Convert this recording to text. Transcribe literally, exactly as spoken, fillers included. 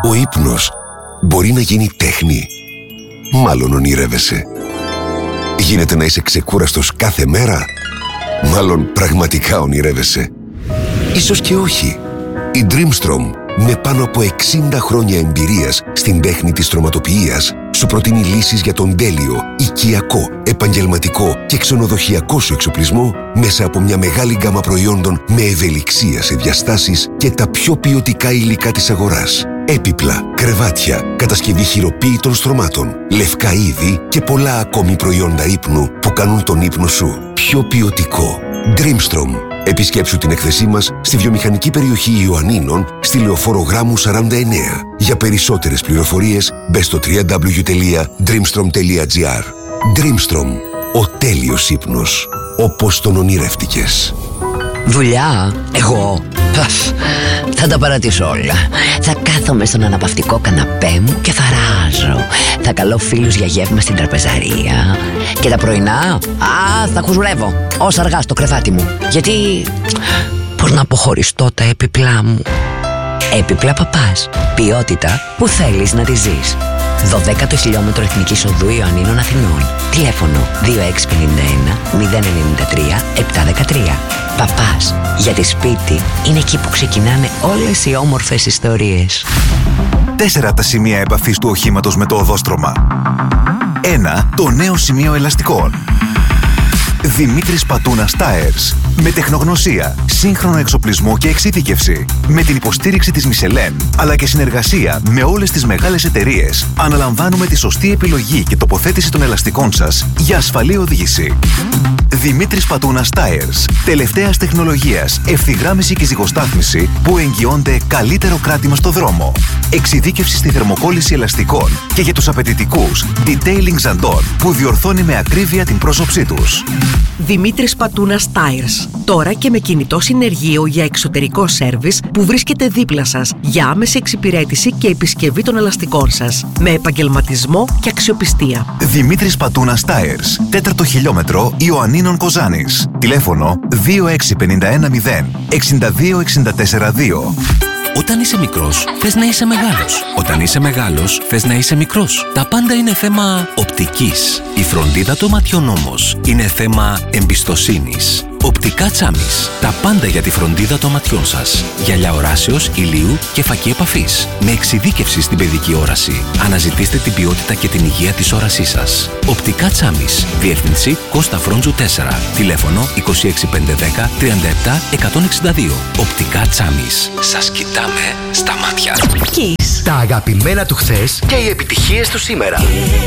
Ο ύπνος μπορεί να γίνει τέχνη. Μάλλον ονειρεύεσαι. Γίνεται να είσαι ξεκούραστος κάθε μέρα. Μάλλον πραγματικά ονειρεύεσαι. Ίσως και όχι. Η Dreamstrom, με πάνω από εξήντα χρόνια εμπειρίας στην τέχνη της τροματοποιίας, σου προτείνει λύσεις για τον τέλειο, οικιακό, επαγγελματικό και ξενοδοχειακό σου εξοπλισμό μέσα από μια μεγάλη γκάμα προϊόντων με ευελιξία σε διαστάσεις και τα πιο ποιοτικά υλικά της αγοράς. Έπιπλα, κρεβάτια, κατασκευή χειροποίητων στρωμάτων, λευκά είδη και πολλά ακόμη προϊόντα ύπνου που κάνουν τον ύπνο σου πιο ποιοτικό. Dreamstrom. Επισκέψου την έκθεσή μας στη βιομηχανική περιοχή Ιωαννίνων, στη Λεωφόρο Γράμμου σαράντα εννέα. Για περισσότερες πληροφορίες μπε στο double-u double-u double-u τελεία dreamstrom τελεία gr. Dreamstrom. Ο τέλειος ύπνος. Όπως τον ονειρεύτηκες. Δουλειά, εγώ θα τα παρατήσω όλα. Θα κάθομαι στον αναπαυτικό καναπέ μου και θα ράζω. Θα καλώ φίλους για γεύμα στην τραπεζαρία. Και τα πρωινά, α, θα χουζουρεύω όσα αργά στο κρεβάτι μου. Γιατί, πώς να αποχωριστώ τα έπιπλά μου. Έπιπλα Παπάς. Ποιότητα που θέλεις να τη ζεις. δωδέκατο χιλιόμετρο Εθνικής Οδού Ιωαννίνων Αθηνών. Τηλέφωνο δύο έξι πέντε ένα μηδέν εννιά τρία επτά ένα τρία. Παπάς. Γιατί σπίτι είναι εκεί που ξεκινάνε όλες οι όμορφες ιστορίες. Τέσσερα τα σημεία επαφής του οχήματος με το οδόστρωμα. Ένα, το νέο σημείο ελαστικών. Δημήτρης Πατούνας Tires. Με τεχνογνωσία, σύγχρονο εξοπλισμό και εξειδίκευση. Με την υποστήριξη της Michelin, αλλά και συνεργασία με όλες τις μεγάλες εταιρείες, αναλαμβάνουμε τη σωστή επιλογή και τοποθέτηση των ελαστικών σας για ασφαλή οδήγηση. Δημήτρης Πατούνας Tires. Τελευταίας τεχνολογίας, ευθυγράμμιση και ζυγοστάθμιση που εγγυώνται καλύτερο κράτημα στο δρόμο. Εξειδίκευση στη θερμοκόλληση ελαστικών και για τους απαιτητικούς detailing ζαντών που διορθώνει με ακρίβεια την πρόσωψή τους. Δημήτρης Πατούνας Tires. Τώρα και με κινητό συνεργείο για εξωτερικό σέρβις που βρίσκεται δίπλα σας για άμεση εξυπηρέτηση και επισκευή των ελαστικών σας. Με επαγγελματισμό και αξιοπιστία. Δημήτρης Πατούνας Tires. Τέταρτο χιλιόμετρο Ιωαννίνων Κοζάνης. Τηλέφωνο δύο έξι πέντε ένα μηδέν εξήντα δύο εξήντα τέσσερα δύο. Όταν είσαι μικρός, θες να είσαι μεγάλος. Όταν είσαι μεγάλος, θες να είσαι μικρός. Τα πάντα είναι θέμα οπτικής. Η φροντίδα των ματιών όμως είναι θέμα εμπιστοσύνης. Οπτικά Τσάμις. Τα πάντα για τη φροντίδα των ματιών σας. Γυαλιά οράσεως, ηλίου και φακή επαφής. Με εξειδίκευση στην παιδική όραση. Αναζητήστε την ποιότητα και την υγεία της όρασής σας. Οπτικά Τσάμις. Διεύθυνση Κώστα Φρόντζου τέσσερα. Τηλέφωνο είκοσι έξι πεντακόσια δέκα τριάντα επτά εκατόν εξήντα δύο. Οπτικά Τσάμις. Σας κοιτάμε στα μάτια. Kiss. Τα αγαπημένα του χθες και οι επιτυχίες του σήμερα.